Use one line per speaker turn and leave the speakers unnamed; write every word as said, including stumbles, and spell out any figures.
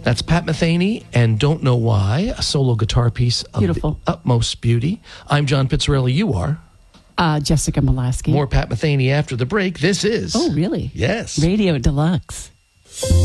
That's Pat Metheny and Don't Know Why, a solo guitar piece of
Beautiful.
the utmost beauty. I'm John Pizzarelli. You are?
Uh, Jessica Molaski.
More Pat Metheny after the break. This is...
Oh, really?
Yes.
Radio Deluxe.